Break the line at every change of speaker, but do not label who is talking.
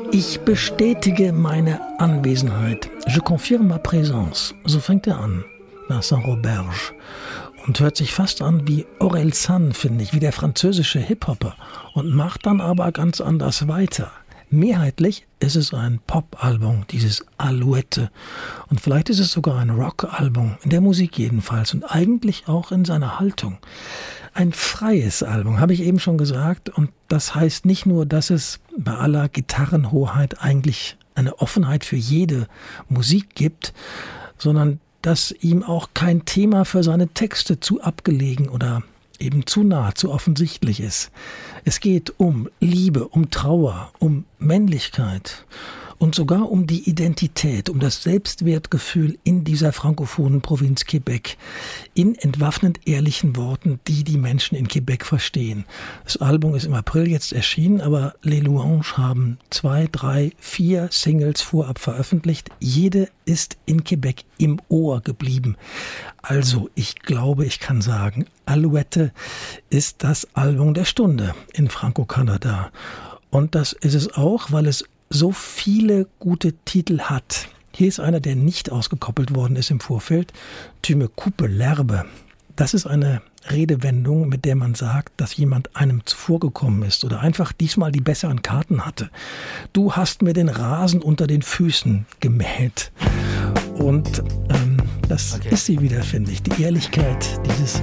Ich bestätige meine Anwesenheit. Je confirme ma présence. So fängt er an. Vincent Roberge. Und hört sich fast an wie Orelsan, finde ich, wie der französische Hip-Hopper. Und macht dann aber ganz anders weiter. Mehrheitlich ist es ein Pop-Album, dieses Alouette. Und vielleicht ist es sogar ein Rock-Album, in der Musik jedenfalls und eigentlich auch in seiner Haltung. Ein freies Album, habe ich eben schon gesagt. Und das heißt nicht nur, dass es bei aller Gitarrenhoheit eigentlich eine Offenheit für jede Musik gibt, sondern dass ihm auch kein Thema für seine Texte zu abgelegen oder eben zu nah, zu offensichtlich ist. Es geht um Liebe, um Trauer, um Männlichkeit und sogar um die Identität, um das Selbstwertgefühl in dieser frankophonen Provinz Quebec, in entwaffnend ehrlichen Worten, die die Menschen in Quebec verstehen. Das Album ist im April jetzt erschienen, aber Les Louanges haben 2, 3, 4 Singles vorab veröffentlicht. Jede ist in Quebec im Ohr geblieben. Also, ich glaube, ich kann sagen, Alouette ist das Album der Stunde in Franco-Kanada. Und das ist es auch, weil es so viele gute Titel hat. Hier ist einer, der nicht ausgekoppelt worden ist im Vorfeld. Tu me coupes l'herbe. Das ist eine Redewendung, mit der man sagt, dass jemand einem zuvorgekommen ist oder einfach diesmal die besseren Karten hatte. Du hast mir den Rasen unter den Füßen gemäht. Und das ist sie wieder, finde ich. Die Ehrlichkeit dieses